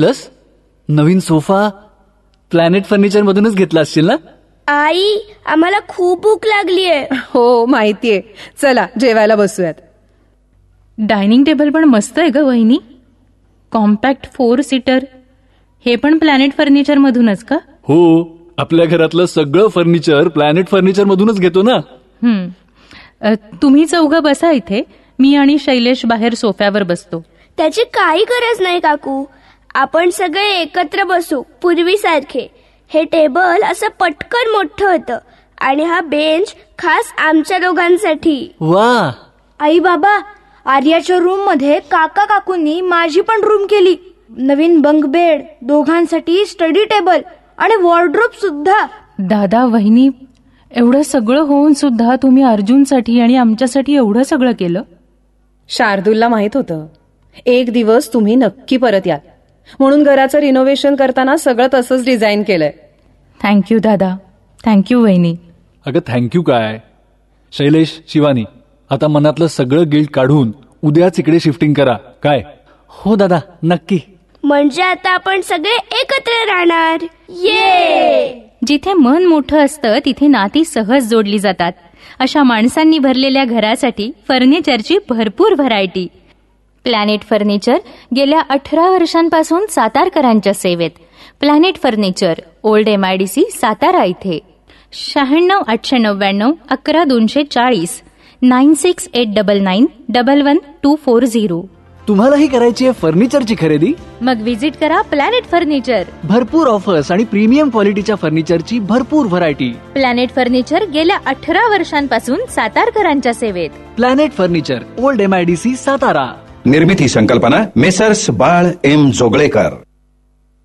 Plus नवीन sofa planet furniture मधूनच घेतला असशील ना? आई, आम्हाला खूप भूक लागलीये. हो माहितीये. चला जेवायला बसूयात. डायनिंग टेबल पण मस्त आहे ग वहिनी. Compact 4 seater. हे पण प्लॅनेट फर्निचर मधूनच का? हो, आपल्या घरातलं सगळं फर्निचर प्लॅनेट फर्निचर मधूनच घेतो ना. तुम्ही चौघं बसा इथे, मी आणि शैलेश बाहेर सोफ्यावर बसतो. त्याची काही गरज नाही काकू. आपण सगळे एकत्र बसू पूर्वीसारखे. हे टेबल असं पटकन मोठं होतं आणि हा बेंच खास आमच्या दोघांसाठी. वा. आई बाबा, आर्याच्या रूम मध्ये काका काकूंनी माझी पण रूम केली. नवीन बंक बेड, दोघांसाठी स्टडी टेबल आणि वॉर्डरोब सुद्धा. दादा वहिनी, एवढं सगळं होऊन सुद्धा तुम्ही अर्जुनसाठी आणि आमच्यासाठी एवढं सगळं केलं. शार्दूलला माहित होतं एक दिवस तुम्ही नक्की परत याल, म्हणून घराचं रिनोव्हेशन करताना सगळं तसंच डिझाईन केलंय. थँक्यू दादा. थँक्यू वहिनी. अगं थँक्यू काय. शैलेश, शिवानी, आता मनातलं सगळं गिल्ट काढून उद्याच इकडे शिफ्टिंग करा. काय? हो दादा, नक्की. म्हणजे आता आपण सगळे एकत्र राहणार. ये. जिथे मन मोठं असतं तिथे नाती सहज जोडली जातात. अशा माणसांनी भरलेल्या घरासाठी फर्निचरची भरपूर व्हरायटी. प्लॅनेट फर्निचर गेल्या 18 वर्षांपासून सातारकरांच्या सेवेत. Planet furniture, old MIDC, Satara इथे. 96 899 11 240, 96 899 11 240. तुम्हालाही करायची आहे फर्निचरची खरेदी? मग विजिट करा प्लॅनेट फर्निचर. भरपूर ऑफर्स आणि प्रीमियम क्वालिटीच्या फर्निचरची भरपूर व्हरायटी. प्लॅनेट फर्निचर गेल्या 18 वर्षांपासून सातारकरांच्या सेवेत. Planet furniture, old MIDC, Satara. निर्मिती संकल्पना मेसर्स बाळ M जोगळेकर.